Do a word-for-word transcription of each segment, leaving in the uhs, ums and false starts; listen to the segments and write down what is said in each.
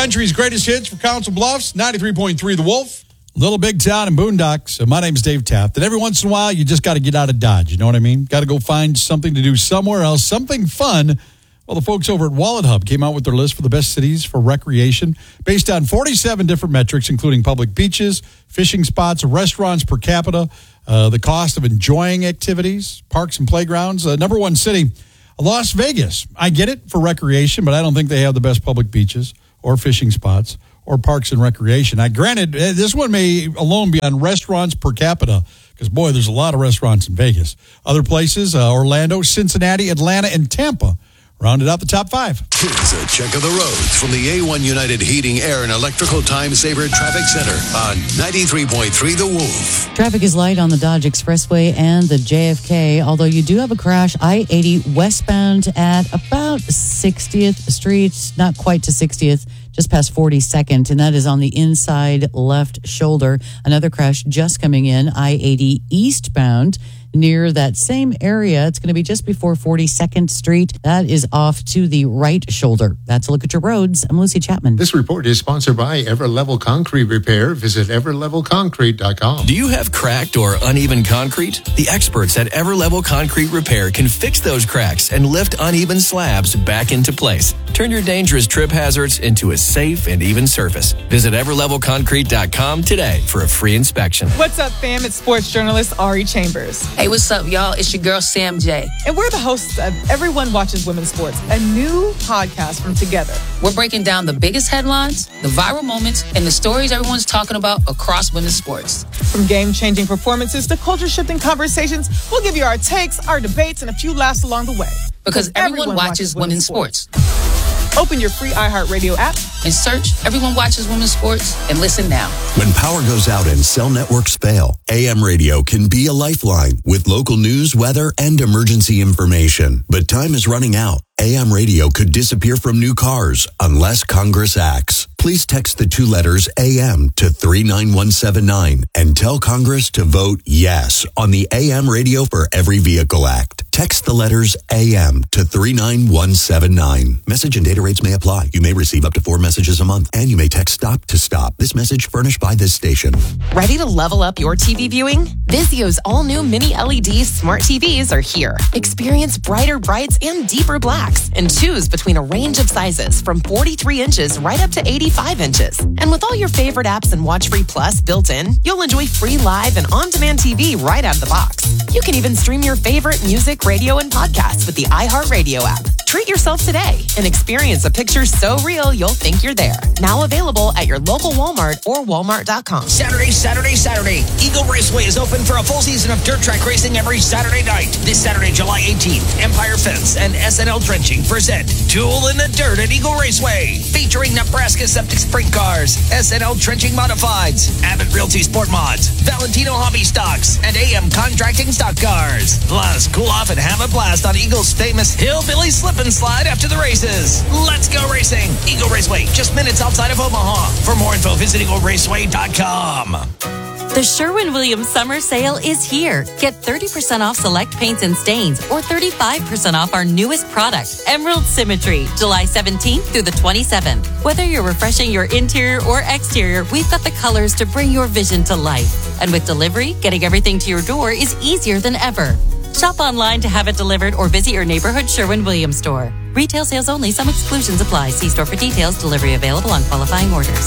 Country's greatest hits for Council Bluffs, ninety-three point three The Wolf. Little big town in Boondocks. Uh, my name's Dave Taft. And every once in a while, you just got to get out of Dodge. You know what I mean? Got to go find something to do somewhere else, something fun. Well, the folks over at Wallet Hub came out with their list for the best cities for recreation based on forty-seven different metrics, including public beaches, fishing spots, restaurants per capita, uh, the cost of enjoying activities, parks and playgrounds. Uh, number one city, Las Vegas. I get it for recreation, but I don't think they have the best public beaches or fishing spots or parks and recreation. Now, granted, this one may alone be on restaurants per capita because, boy, there's a lot of restaurants in Vegas. Other places, uh, Orlando, Cincinnati, Atlanta, and Tampa rounded out the top five. Here's a check of the roads from the A one United Heating, Air, and Electrical Time Saver Traffic Center on ninety-three point three The Wolf. Traffic is light on the Dodge Expressway and the J F K, although you do have a crash, I eighty westbound at about sixtieth Street, not quite to sixtieth, just past forty-second, and that is on the inside left shoulder. Another crash just coming in, I eighty eastbound, near that same area. It's going to be just before forty-second Street. That is off to the right shoulder. That's a look at your roads. I'm Lucy Chapman. This report is sponsored by Everlevel Concrete Repair. Visit ever level concrete dot com. Do you have cracked or uneven concrete? The experts at Everlevel Concrete Repair can fix those cracks and lift uneven slabs back into place. Turn your dangerous trip hazards into a safe and even surface. Visit ever level concrete dot com today for a free inspection. What's up, fam? It's sports journalist Ari Chambers. Hey, what's up, y'all? It's your girl, Sam J. And we're the hosts of Everyone Watches Women's Sports, a new podcast from Together. We're breaking down the biggest headlines, the viral moments, and the stories everyone's talking about across women's sports. From game-changing performances to culture-shifting conversations, we'll give you our takes, our debates, and a few laughs along the way. Because everyone, everyone watches, watches women's sports. sports. Open your free iHeartRadio app and search Everyone Watches Women's Sports and listen now. When power goes out and cell networks fail, A M radio can be a lifeline with local news, weather, and emergency information. But time is running out. A M radio could disappear from new cars unless Congress acts. Please text the two letters A M to three nine one seven nine and tell Congress to vote yes on the A M Radio for Every Vehicle Act. Text the letters A M to three nine one seven nine. Message and data rates may apply. You may receive up to four messages a month, and you may text STOP to STOP. This message furnished by this station. Ready to level up your T V viewing? Vizio's all-new mini L E D smart T Vs are here. Experience brighter brights and deeper blacks, and choose between a range of sizes from forty-three inches right up to eighty-five inches. And with all your favorite apps and WatchFree Plus built in, you'll enjoy free live and on-demand T V right out of the box. You can even stream your favorite music, radio, and podcasts with the iHeartRadio app. Treat yourself today and experience a picture so real you'll think you're there. Now available at your local Walmart or walmart dot com. Saturday, Saturday, Saturday. Eagle Raceway is open for a full season of dirt track racing every Saturday night. This Saturday, July eighteenth, Empire Fence and S N L Drenching present Duel in the Dirt at Eagle Raceway. Featuring Nebraska Septic Sprint Cars, S N L Drenching Modifieds, Abbott Realty Sport Mods, Valentino Hobby Stocks, and A M Contracting Stock Cars. Plus, cool off and have a blast on Eagle's famous Hillbilly Slip and Slide after the races. Let's go racing. Eagle Raceway, just minutes outside of Omaha. For more info, visit eagle raceway dot com. The Sherwin-Williams Summer Sale is here. Get thirty percent off select paints and stains or thirty-five percent off our newest product, Emerald Symmetry, July seventeenth through the twenty-seventh. Whether you're refreshing your interior or exterior, we've got the colors to bring your vision to life. And with delivery, getting everything to your door is easier than ever. Shop online to have it delivered or visit your neighborhood Sherwin-Williams store. Retail sales only. Some exclusions apply. See store for details. Delivery available on qualifying orders.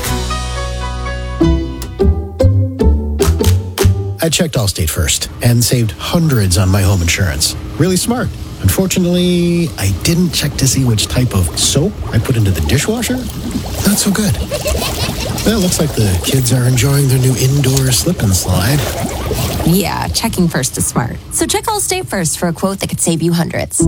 I checked Allstate first and saved hundreds on my home insurance. Really smart. Unfortunately, I didn't check to see which type of soap I put into the dishwasher. Not so good. Well, it looks like the kids are enjoying their new indoor slip and slide. Yeah, checking first is smart. So check Allstate first for a quote that could save you hundreds.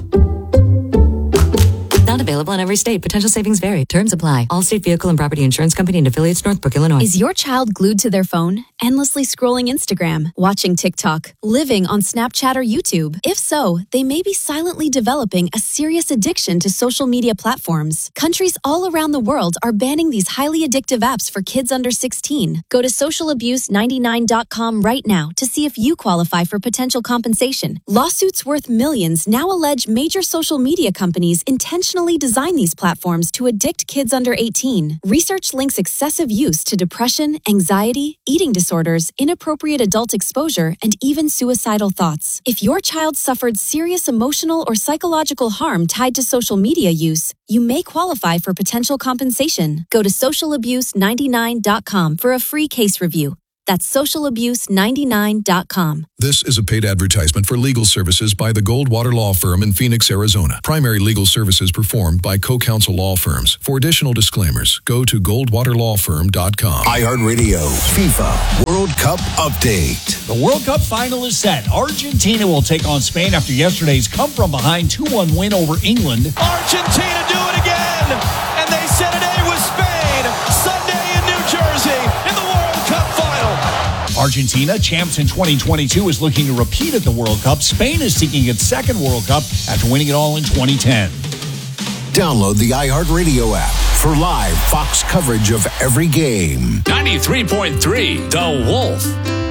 Not available in every state. Potential savings vary. Terms apply. Allstate Vehicle and Property Insurance Company and affiliates, Northbrook, Illinois. Is your child glued to their phone, endlessly scrolling Instagram, watching TikTok, living on Snapchat or YouTube? If so, they may be silently developing a serious addiction to social media platforms. Countries all around the world are banning these highly addictive apps for kids under sixteen. Go to social abuse ninety-nine dot com right now to see if you qualify for potential compensation. Lawsuits worth millions now allege major social media companies intentionally deliberately design these platforms to addict kids under eighteen. Research links excessive use to depression, anxiety, eating disorders, inappropriate adult exposure, and even suicidal thoughts. If your child suffered serious emotional or psychological harm tied to social media use, you may qualify for potential compensation. Go to social abuse ninety-nine dot com for a free case review. That's social abuse ninety-nine dot com. This is a paid advertisement for legal services by the Goldwater Law Firm in Phoenix, Arizona. Primary legal services performed by co-counsel law firms. For additional disclaimers, go to goldwater law firm dot com. iHeartRadio FIFA World Cup update. The World Cup final is set. Argentina will take on Spain after yesterday's come-from-behind two one win over England. Argentina do it again, and they set a day with Spain Sunday in New Jersey in the World Cup final. Argentina, champs in twenty twenty-two, is looking to repeat at the World Cup. Spain is seeking its second World Cup after winning it all in twenty ten. Download the iHeartRadio app for live Fox coverage of every game. ninety-three point three The Wolf.